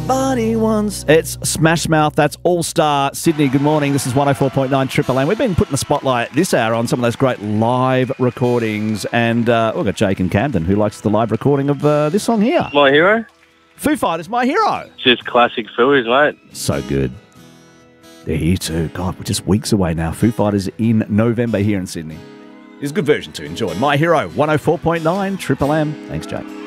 Everybody wants. It's Smash Mouth. That's All Star Sydney. Good morning. This is 104.9 Triple M. We've been putting the spotlight this hour on some of those great live recordings. And we've got Jake in Camden, who likes the live recording of this song here. My hero? Foo Fighters, My Hero. Just classic Phillies, mate. So good. They're here too. God, we're just weeks away now. Foo Fighters in November here in Sydney. It's a good version to enjoy. My Hero, 104.9 Triple M. Thanks, Jake.